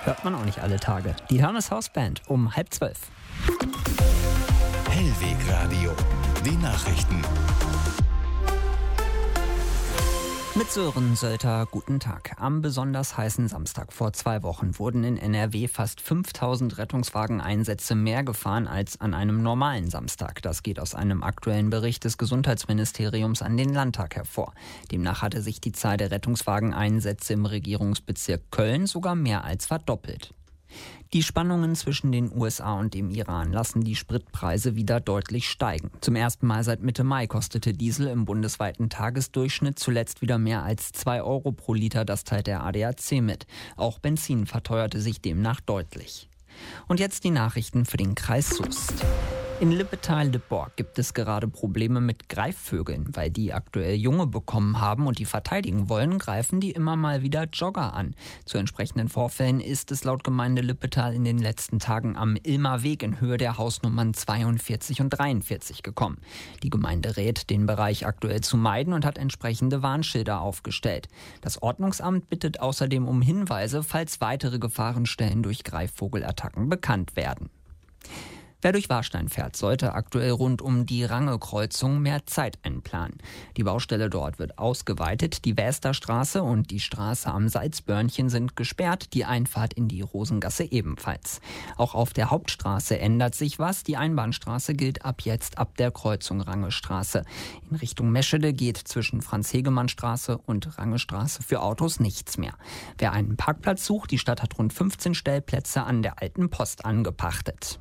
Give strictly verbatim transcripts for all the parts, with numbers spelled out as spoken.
Hört man auch nicht alle Tage. Die Hermes Hausband um halb zwölf. Hellwegradio, die Nachrichten. Mit Sören Sölter, guten Tag. Am besonders heißen Samstag vor zwei Wochen wurden in N R W fast fünftausend Rettungswageneinsätze mehr gefahren als an einem normalen Samstag. Das geht aus einem aktuellen Bericht des Gesundheitsministeriums an den Landtag hervor. Demnach hatte sich die Zahl der Rettungswageneinsätze im Regierungsbezirk Köln sogar mehr als verdoppelt. Die Spannungen zwischen den U S A und dem Iran lassen die Spritpreise wieder deutlich steigen. Zum ersten Mal seit Mitte Mai kostete Diesel im bundesweiten Tagesdurchschnitt zuletzt wieder mehr als zwei Euro pro Liter, das teilt der A D A C mit. Auch Benzin verteuerte sich demnach deutlich. Und jetzt die Nachrichten für den Kreis Soest. In Lippetal-Lipborg gibt es gerade Probleme mit Greifvögeln. Weil die aktuell Junge bekommen haben und die verteidigen wollen, greifen die immer mal wieder Jogger an. Zu entsprechenden Vorfällen ist es laut Gemeinde Lippetal in den letzten Tagen am Ilmerweg in Höhe der Hausnummern zweiundvierzig und dreiundvierzig gekommen. Die Gemeinde rät, den Bereich aktuell zu meiden und hat entsprechende Warnschilder aufgestellt. Das Ordnungsamt bittet außerdem um Hinweise, falls weitere Gefahrenstellen durch Greifvogelattacken bekannt werden. Wer durch Warstein fährt, sollte aktuell rund um die Range-Kreuzung mehr Zeit einplanen. Die Baustelle dort wird ausgeweitet, die Västerstraße und die Straße am Salzbörnchen sind gesperrt, die Einfahrt in die Rosengasse ebenfalls. Auch auf der Hauptstraße ändert sich was, die Einbahnstraße gilt ab jetzt ab der Kreuzung Rangestraße. In Richtung Meschede geht zwischen Franz-Hegemann-Straße und Rangestraße für Autos nichts mehr. Wer einen Parkplatz sucht, die Stadt hat rund fünfzehn Stellplätze an der Alten Post angepachtet.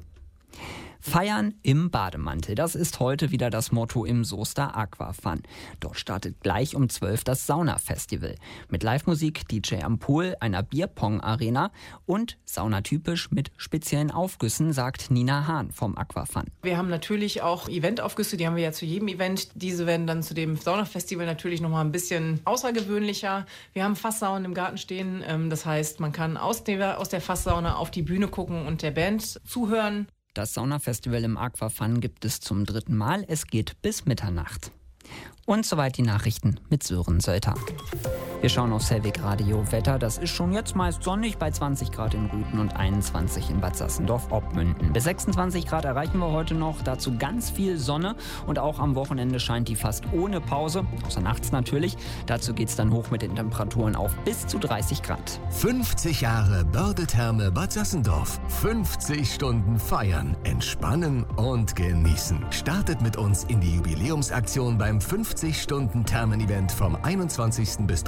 Feiern im Bademantel, das ist heute wieder das Motto im Soester Aquafun. Dort startet gleich um zwölf das Sauna-Festival. Mit Live-Musik, D J am Pool, einer Bierpong-Arena und saunatypisch mit speziellen Aufgüssen, sagt Nina Hahn vom Aquafun. Wir haben natürlich auch Eventaufgüsse, die haben wir ja zu jedem Event. Diese werden dann zu dem Sauna-Festival natürlich nochmal ein bisschen außergewöhnlicher. Wir haben Fasssaunen im Garten stehen, das heißt, man kann aus der, aus der Fasssauna auf die Bühne gucken und der Band zuhören. Das Saunafestival im Aquafun gibt es zum dritten Mal. Es geht bis Mitternacht. Und soweit die Nachrichten mit Sören Sölter. Wir schauen aufs Hellwegradio Wetter. Das ist schon jetzt meist sonnig bei zwanzig Grad in Rüthen und einundzwanzig in Bad Sassendorf-Oppmünden. Bis sechsundzwanzig Grad erreichen wir heute noch. Dazu ganz viel Sonne und auch am Wochenende scheint die fast ohne Pause, außer nachts natürlich. Dazu geht's dann hoch mit den Temperaturen auf bis zu dreißig Grad. fünfzig Jahre Börde-Therme Bad Sassendorf. fünfzig Stunden feiern, entspannen und genießen. Startet mit uns in die Jubiläumsaktion beim fünfzig Stunden Thermen-Event vom einundzwanzigsten bis